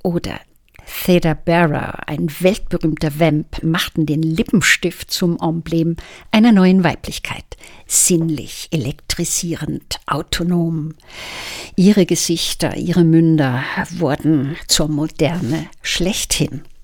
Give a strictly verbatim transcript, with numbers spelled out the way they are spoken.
oder Theda Bara, ein weltberühmter Vamp, machten den Lippenstift zum Emblem einer neuen Weiblichkeit. Sinnlich, elektrisierend, autonom. Ihre Gesichter, ihre Münder wurden zur Moderne schlechthin.